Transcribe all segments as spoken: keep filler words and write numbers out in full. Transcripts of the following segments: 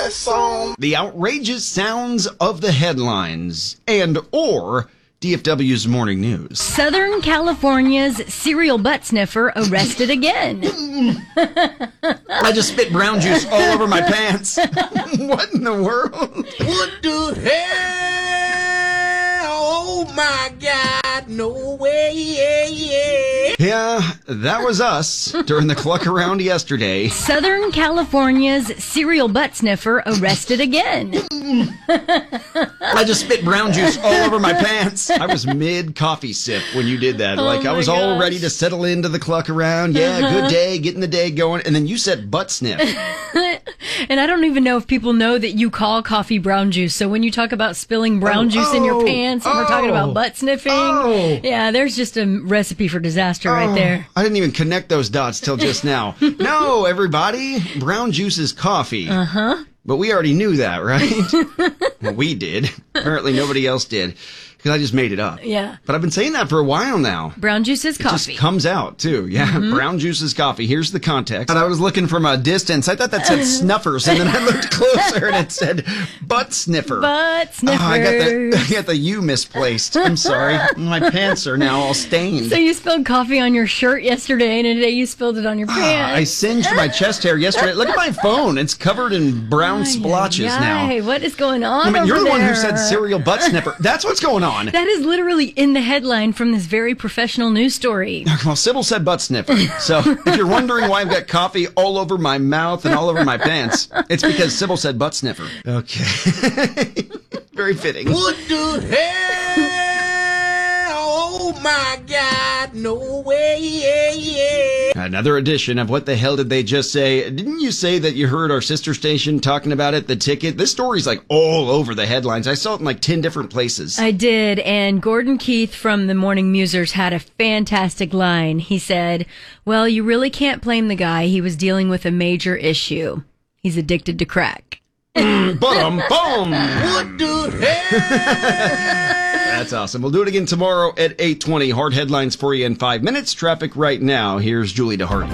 ass on. The outrageous sounds of the headlines and or D F W's morning news. Southern California's serial butt sniffer arrested again. I just spit brown juice all over my pants. What in the world? What the hell? Oh my God, no way, yeah, yeah. Yeah, that was us during the cluck around yesterday. Southern California's serial butt sniffer arrested again. I just spit brown juice all over my pants. I was mid coffee sip when you did that. Oh like I was my all gosh. ready to settle into the cluck around. Yeah, Uh-huh. good day, getting the day going. And then you said butt sniff. And I don't even know if people know that you call coffee brown juice. So when you talk about spilling brown Oh, juice in your oh, pants and we're talking oh, about butt sniffing, oh. yeah, there's just a recipe for disaster right there. I didn't even connect those dots till just now. No, everybody, brown juice is coffee. Uh-huh. But we already knew that, right? Well, we did. Apparently nobody else did. Because I just made it up. Yeah. But I've been saying that for a while now. Brown juice is It coffee. just comes out, too. Yeah, Mm-hmm. brown juice is coffee. Here's the context. And I was looking from a distance. I thought that said snuffers, and then I looked closer, and it said butt sniffer. Butt sniffers. Oh, I got the I got the U misplaced. I'm sorry. My pants are now all stained. So you spilled coffee on your shirt yesterday, and today you spilled it on your I pants. singed my chest hair yesterday. Look at my phone. It's covered in brown splotches now. Hey, what is going on I mean, you're over the one who there? said cereal butt sniffer. That's what's going on. That is literally in the headline from this very professional news story. Well, Sybil said butt sniffer. So if you're wondering why I've got coffee all over my mouth and all over my pants, it's because Sybil said butt sniffer. Okay. Very fitting. What the hell? Oh my God, no way, yeah, yeah. Another edition of What the Hell Did They Just Say? Didn't you say that you heard our sister station talking about it, The Ticket? This story's like all over the headlines. I saw it in like ten different places. I did, and Gordon Keith from the Morning Musers had a fantastic line. He said, well, you really can't blame the guy. He was dealing with a major issue. He's addicted to crack. Bum, bum. What the hell? That's awesome. We'll do it again tomorrow at eight twenty. Hard headlines for you in five minutes. Traffic right now. Here's Julie DeHardy.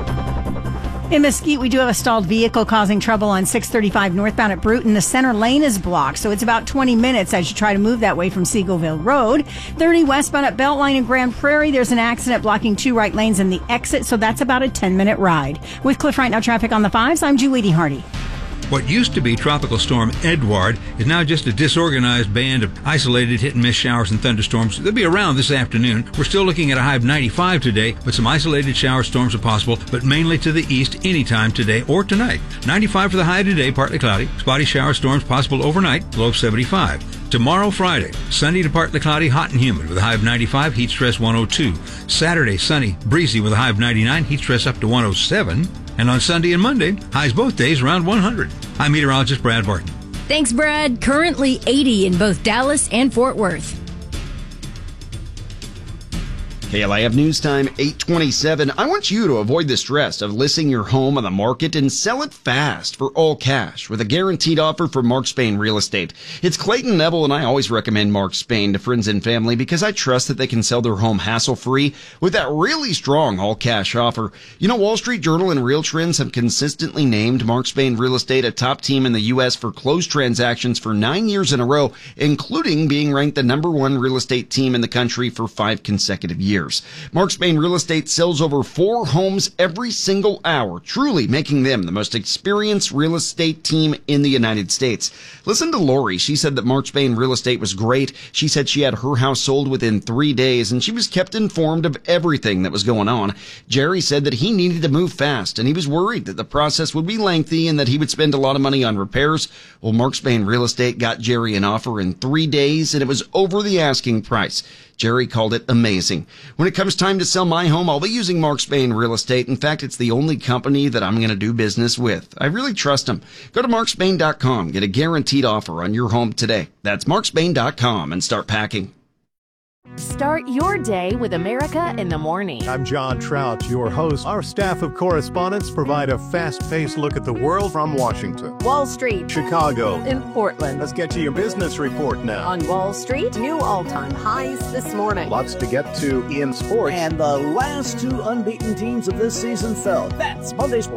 In Mesquite, we do have a stalled vehicle causing trouble on six thirty-five northbound at Bruton. The center lane is blocked, so it's about twenty minutes as you try to move that way from Seagoville Road. thirty westbound at Beltline in Grand Prairie. There's an accident blocking two right lanes in the exit, so that's about a ten-minute ride. With Cliff Right Now traffic on the fives, I'm Julie DeHardy. What used to be Tropical Storm Edward is now just a disorganized band of isolated hit-and-miss showers and thunderstorms. They'll be around this afternoon. We're still looking at a high of ninety-five today, but some isolated shower storms are possible, but mainly to the east anytime today or tonight. ninety-five for the high today, partly cloudy. Spotty shower storms possible overnight, low of seventy-five. Tomorrow, Friday, sunny to partly cloudy, hot and humid with a high of ninety-five, heat stress one oh two. Saturday, sunny, breezy with a high of ninety-nine, heat stress up to one oh seven. And on Sunday and Monday, highs both days around one hundred. I'm meteorologist Brad Barton. Thanks, Brad. Currently eighty in both Dallas and Fort Worth. K L I F News Time, eight twenty-seven. I want you to avoid the stress of listing your home on the market and sell it fast for all cash with a guaranteed offer from Mark Spain Real Estate. It's Clayton Neville, and I always recommend Mark Spain to friends and family because I trust that they can sell their home hassle-free with that really strong all-cash offer. You know, Wall Street Journal and Real Trends have consistently named Mark Spain Real Estate a top team in the U S for closed transactions for nine years in a row, including being ranked the number one real estate team in the country for five consecutive years. Mark Spain Real Estate sells over four homes every single hour, truly making them the most experienced real estate team in the United States. Listen to Lori. She said that Mark Spain Real Estate was great. She said she had her house sold within three days, and she was kept informed of everything that was going on. Jerry said that he needed to move fast, and he was worried that the process would be lengthy and that he would spend a lot of money on repairs. Well, Mark Spain Real Estate got Jerry an offer in three days, and it was over the asking price. Jerry called it amazing. When it comes time to sell my home, I'll be using Mark Spain Real Estate. In fact, it's the only company that I'm going to do business with. I really trust them. Go to mark spain dot com. Get a guaranteed offer on your home today. That's mark spain dot com and start packing. Start your day with America in the Morning. I'm John Trout, your host. Our staff of correspondents provide a fast-paced look at the world from Washington, Wall Street, Chicago, in Portland. Let's get to your business report now. On Wall Street, new all-time highs this morning. Lots to get to in sports. And the last two unbeaten teams of this season fell. That's Monday's